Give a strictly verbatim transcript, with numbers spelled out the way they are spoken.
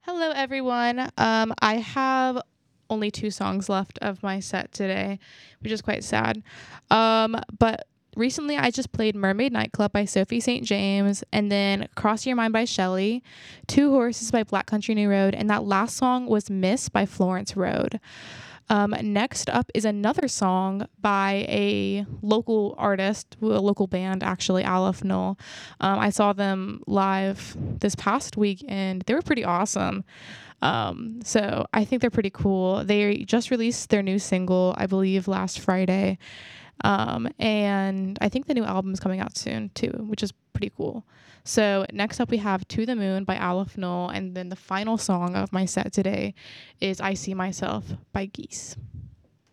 Hello, everyone. Um, I have only two songs left of my set today, which is quite sad. Um, but recently I just played Mermaid Nightclub by Sophie Saint James, and then Cross Your Mind by Shelley, Two Horses by Black Country New Road, and that last song was Miss by Florence Road. Um, next up is another song by a local artist, a local band actually, Aleph Null. Um, I saw them live this past week and they were pretty awesome. Um, so I think they're pretty cool. They just released their new single, I believe, last Friday. Um, and I think the new album is coming out soon too, which is pretty cool. So next up we have To the Moon by Aleph Null, and then the final song of my set today is I See Myself by Geese.